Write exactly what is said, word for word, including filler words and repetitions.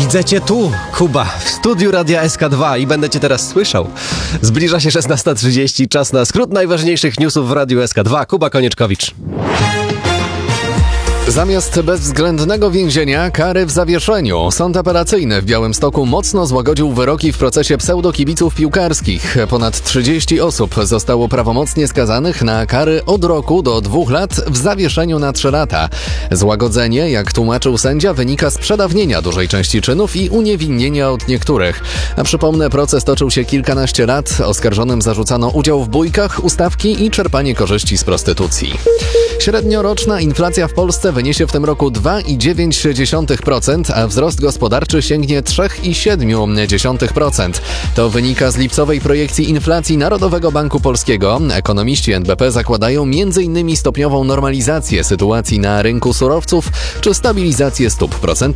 Widzę cię tu, Kuba, w studiu Radia S K dwa i będę cię teraz słyszał. Zbliża się szesnasta trzydzieści, czas na skrót najważniejszych newsów w Radiu S K dwa. Kuba Konieczkowicz. Zamiast bezwzględnego więzienia, kary w zawieszeniu. Sąd apelacyjny w Białymstoku mocno złagodził wyroki w procesie pseudokibiców piłkarskich. Ponad trzydzieści osób zostało prawomocnie skazanych na kary od roku do dwóch lat w zawieszeniu na trzy lata. Złagodzenie, jak tłumaczył sędzia, wynika z przedawnienia dużej części czynów i uniewinnienia od niektórych. A przypomnę, proces toczył się kilkanaście lat. Oskarżonym zarzucano udział w bójkach, ustawki i czerpanie korzyści z prostytucji. Średnioroczna inflacja w Polsce wyniesie w tym roku dwa przecinek dziewięć procent, a wzrost gospodarczy sięgnie trzy przecinek siedem procent. To wynika z lipcowej projekcji inflacji Narodowego Banku Polskiego. Ekonomiści N B P zakładają między innymi stopniową normalizację sytuacji na rynku surowców czy stabilizację stóp procentowych.